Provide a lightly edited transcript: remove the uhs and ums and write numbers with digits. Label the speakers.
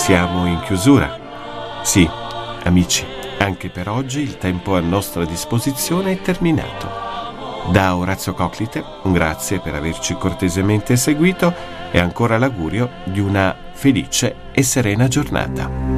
Speaker 1: siamo in chiusura. Sì, amici, anche per oggi il tempo a nostra disposizione è terminato. Da Orazio Coclite, un grazie per averci cortesemente seguito e ancora l'augurio di una felice e serena giornata.